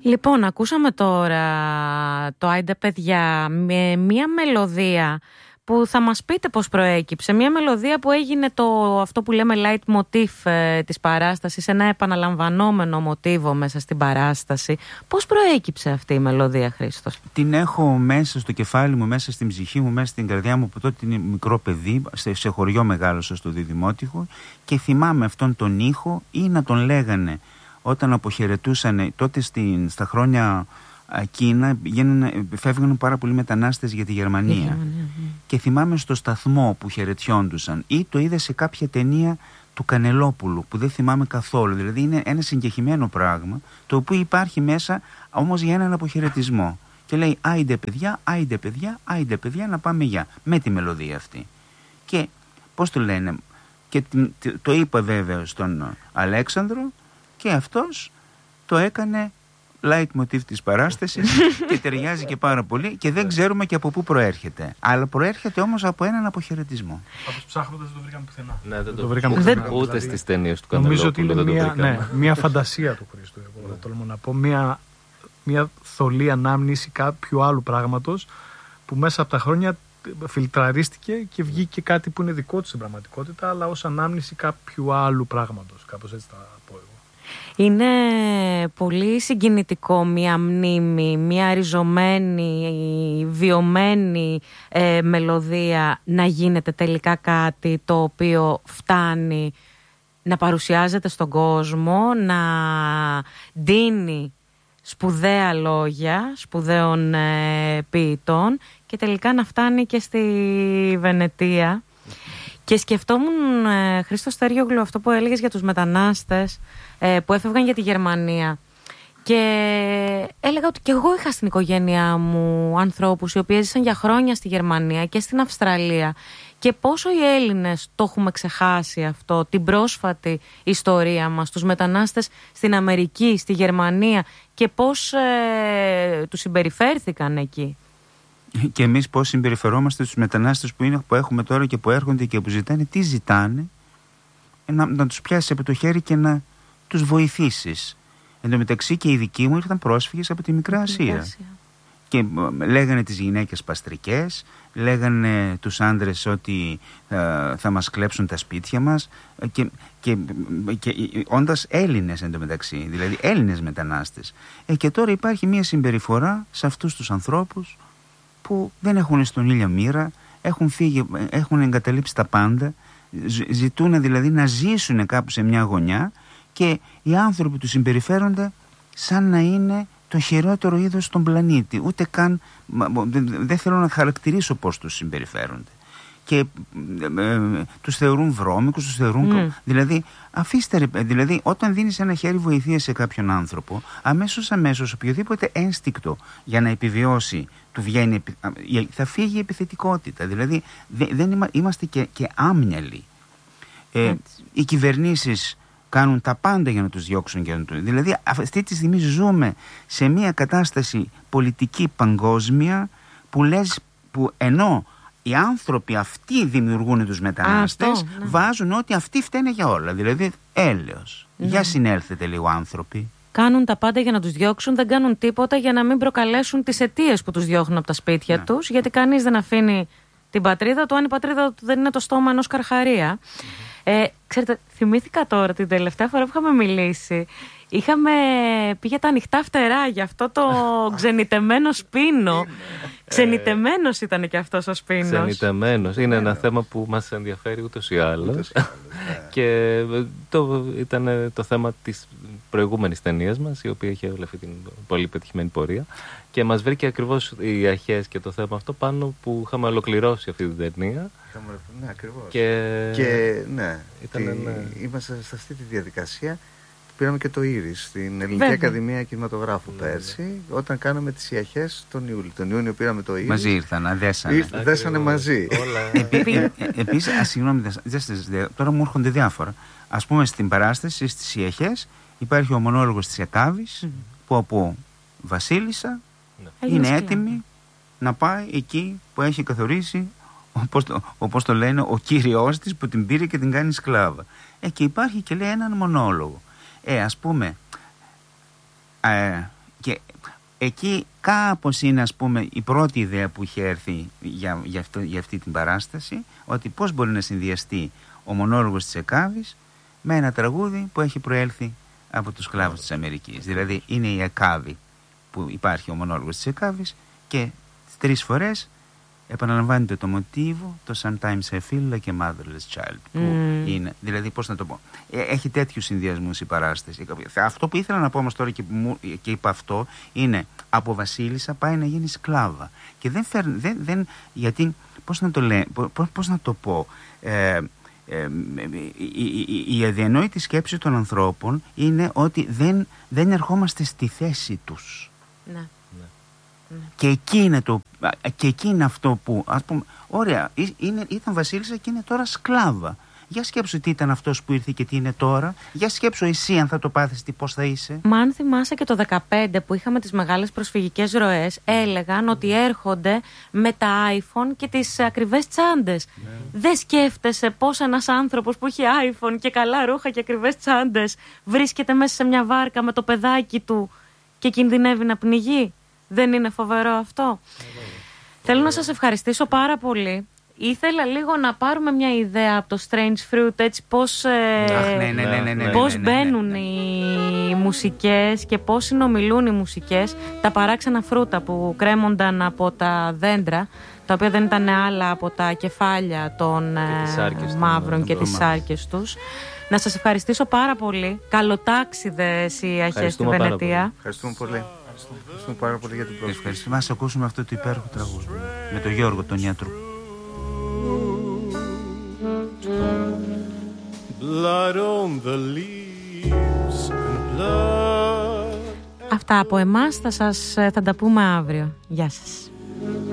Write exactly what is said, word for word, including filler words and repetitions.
Λοιπόν, ακούσαμε τώρα το «Άιντε παιδιά» με μία μελωδία που θα μας πείτε πώς προέκυψε. Μία μελωδία που έγινε το, αυτό που λέμε light motif ε, της παράστασης, ένα επαναλαμβανόμενο μοτίβο μέσα στην παράσταση. Πώς προέκυψε αυτή η μελωδία, Χρήστος? Την έχω μέσα στο κεφάλι μου, μέσα στην ψυχή μου, μέσα στην καρδιά μου, που τότε είναι μικρό παιδί, σε, σε χωριό μεγάλωσα στο Διδημότυχο, και θυμάμαι αυτόν τον ήχο, ή να τον λέγανε όταν αποχαιρετούσαν τότε στην, στα χρόνια εκείνα, φεύγαν πάρα πολλοί μετανάστες για τη Γερμανία. Γερμανία και θυμάμαι στο σταθμό που χαιρετιόντουσαν, ή το είδα σε κάποια ταινία του Κανελόπουλου που δεν θυμάμαι καθόλου. Δηλαδή είναι ένα συγκεκριμένο πράγμα, το οποίο υπάρχει μέσα όμως για έναν αποχαιρετισμό. Και λέει «Άιντε παιδιά, άιντε παιδιά, άιντε παιδιά, να πάμε για», με τη μελωδία αυτή. Και πώς το λένε, και το είπα βέβαια στον Αλέξανδρο, και αυτός το έκανε light motif της παράστασης και ταιριάζει και πάρα πολύ, και δεν ξέρουμε και από πού προέρχεται. Αλλά προέρχεται όμως από έναν αποχαιρετισμό. Όπως ψάχνοντας δεν το βρήκαμε πουθενά. Ναι, δεν το, το βρήκαμε πουθενά. Ούτε δηλαδή, στις ταινίες του Κανελόπουλου. Νομίζω ότι είναι μια, ναι, μια φαντασία του Χρήστου. Εγώ θα τολμώ να πω. Μια, μια θολή ανάμνηση κάποιου άλλου πράγματος που μέσα από τα χρόνια φιλτραρίστηκε και βγήκε κάτι που είναι δικό του στην πραγματικότητα, αλλά ως ανάμνηση κάποιου άλλου πράγματος. Κάπως έτσι θα πω εγώ. Είναι πολύ συγκινητικό μια μνήμη, μια ριζωμένη, βιωμένη ε, μελωδία να γίνεται τελικά κάτι το οποίο φτάνει να παρουσιάζεται στον κόσμο, να ντύνει σπουδαία λόγια, σπουδαίων ε, ποιητών, και τελικά να φτάνει και στη Βενετία. Και σκεφτόμουν, ε, Χρήστο Στέριογλου, αυτό που έλεγες για τους μετανάστες ε, που έφευγαν για τη Γερμανία. Και έλεγα ότι και εγώ είχα στην οικογένειά μου ανθρώπους οι οποίοι ζήσαν για χρόνια στη Γερμανία και στην Αυστραλία. Και πόσο οι Έλληνες το έχουμε ξεχάσει αυτό, την πρόσφατη ιστορία μας, τους μετανάστες στην Αμερική, στη Γερμανία, και πώς ε, τους συμπεριφέρθηκαν εκεί. Και εμείς πώς συμπεριφερόμαστε στους μετανάστες που, είναι, που έχουμε τώρα και που έρχονται και που ζητάνε, τι ζητάνε, να, να τους πιάσεις από το χέρι και να τους βοηθήσεις. Εν τω μεταξύ και οι δικοί μου ήρθαν πρόσφυγες από τη Μικρά Ασία. Ασία. Και λέγανε τις γυναίκες παστρικές, λέγανε τους άντρες ότι θα, θα μας κλέψουν τα σπίτια μας, και, και, και όντας Έλληνες εν τω μεταξύ, δηλαδή Έλληνες μετανάστες. Ε, και τώρα υπάρχει μια συμπεριφορά σε αυτούς τους ανθρώπους που δεν έχουν στον ήλιο μοίρα, έχουν φύγει, έχουν εγκαταλείψει τα πάντα, ζητούν δηλαδή να ζήσουν κάπου σε μια γωνιά, και οι άνθρωποι τους συμπεριφέρονται σαν να είναι το χειρότερο είδος στον πλανήτη. Ούτε καν, δεν θέλω να χαρακτηρίσω πώς τους συμπεριφέρονται. Και ε, ε, τους θεωρούν βρώμικους, τους θεωρούν... Mm. Δηλαδή, αφήστε, δηλαδή, όταν δίνεις ένα χέρι βοηθείας σε κάποιον άνθρωπο, αμέσως αμέσως οποιοδήποτε ένστικτο για να επιβιώσει του βγαίνει, θα φύγει η επιθετικότητα. Δηλαδή, δεν είμαστε και, και άμυαλοι. Ε, οι κυβερνήσεις κάνουν τα πάντα για να τους διώξουν και να τους... Δηλαδή, αυτή τη στιγμή ζούμε σε μια κατάσταση πολιτική παγκόσμια που λες, που ενώ οι άνθρωποι αυτοί δημιουργούν τους μετανάστες, αυτό, ναι. Βάζουν ότι αυτοί φταίνε για όλα. Δηλαδή, έλεος. Ναι. Για συνέλθετε λίγο άνθρωποι. Κάνουν τα πάντα για να τους διώξουν, δεν κάνουν τίποτα για να μην προκαλέσουν τις αιτίες που τους διώχνουν από τα σπίτια ναι. τους, γιατί κανείς δεν αφήνει την πατρίδα του αν η πατρίδα του δεν είναι το στόμα ενός καρχαρία. Mm-hmm. Ε, ξέρετε, θυμήθηκα τώρα την τελευταία φορά που είχαμε μιλήσει. Είχαμε πει για τα ανοιχτά φτερά, για αυτό το ξενιτεμένο σπίνο. Ξενιτεμένος ήταν και αυτός ο σπίνος. Ξενιτεμένος. Είναι ένα θέμα που μας ενδιαφέρει ούτως ή άλλως. Και το, ήταν το θέμα της προηγούμενης ταινίας μας, η οποία είχε όλη αυτή την πολύ πετυχημένη πορεία. Και μας βρήκε ακριβώς οι αρχές και το θέμα αυτό πάνω που είχαμε ολοκληρώσει αυτή την ταινία. Ναι, ακριβώς. Και, και ναι, ήταν, τη... ναι, είμαστε σε αυτή τη διαδικασία. Πήραμε και το Ήρις στην Ελληνική Βέβαια. Ακαδημία Κινηματογράφου Βέβαια. πέρσι, όταν κάναμε τις Ιαχές τον Ιούλιο. Τον Ιούνιο πήραμε το Ήρις. Μαζί ήρθαν, δέσανε. Ήρθ, δέσανε μαζί. Επίσης, συγγνώμη, τώρα μου έρχονται διάφορα. Ας πούμε, στην παράσταση στις Ιαχές υπάρχει ο μονόλογος της Ιακάβης, mm. που από Βασίλισσα mm. είναι έτοιμη να πάει εκεί που έχει καθορίσει, όπως το, όπως το λένε, ο κύριός της που την πήρε και την κάνει σκλάβα. Ε, και υπάρχει και λέει έναν μονόλογο. Ε, ας πούμε, ε, και εκεί κάπως είναι, ας πούμε, η πρώτη ιδέα που είχε έρθει για, για, αυτό, για αυτή την παράσταση, ότι πώς μπορεί να συνδυαστεί ο μονόλογος της Εκάβης με ένα τραγούδι που έχει προέλθει από τους σκλάβους της Αμερικής. Δηλαδή είναι η Εκάβη που υπάρχει ο μονόλογος της Εκάβης και τρεις φορές επαναλαμβάνεται το μοτίβο, το Sometimes I feel like a motherless child, που mm. είναι, δηλαδή πώς να το πω, έχει τέτοιους συνδυασμούς η παράσταση. Αυτό που ήθελα να πω όμως τώρα και, και είπα αυτό είναι, από βασίλισσα πάει να γίνει σκλάβα και δεν φέρνει, δεν, δεν, γιατί πώς να το, λέ, πώς, πώς να το πω, ε, Ε, η, η, η αδιανόητη σκέψη των ανθρώπων είναι ότι δεν, δεν ερχόμαστε στη θέση τους. Ναι. Ναι. Και, εκεί είναι το, και εκεί είναι αυτό που, ας πούμε, ωραία, είναι, ήταν βασίλισσα και είναι τώρα σκλάβα. Για σκέψου τι ήταν αυτός που ήρθε και τι είναι τώρα. Για σκέψου εσύ αν θα το πάθεις, τι, πώς θα είσαι. Μα αν θυμάσαι και το δεκαπέντε που είχαμε τις μεγάλες προσφυγικές ροές, έλεγαν ότι έρχονται με τα iPhone και τις ακριβές τσάντες. Ναι. Δεν σκέφτεσαι πώς ένας άνθρωπος που έχει iPhone και καλά ρούχα και ακριβές τσάντες βρίσκεται μέσα σε μια βάρκα με το παιδάκι του και κινδυνεύει να πνιγεί. Δεν είναι φοβερό αυτό? Ναι. Θέλω να σας ευχαριστήσω πάρα πολύ. Ήθελα λίγο να πάρουμε μια ιδέα από το Strange Fruit, έτσι πώς, ε, ναι, ναι, ναι, ναι, ναι, πώς ναι, ναι, ναι, μπαίνουν ναι, ναι. οι μουσικές και πώς συνομιλούν οι μουσικές, τα παράξενα φρούτα που κρέμονταν από τα δέντρα, τα οποία δεν ήταν άλλα από τα κεφάλια των ε, μαύρων και τις σάρκες τους. Να σας ευχαριστήσω πάρα πολύ. Καλοτάξιδες οι αρχές στη Βενετία. Ευχαριστούμε πολύ. Ευχαριστούμε πάρα πολύ για την πρόσκληση. Ευχαριστούμε. Ας ακούσουμε αυτό το υπέροχο τραγούδι με τον Γιώργο τον Ιατρού. Blood on the leaves and blood. Αυτά από εμάς, θα, σας, θα τα πούμε αύριο. Γεια σας.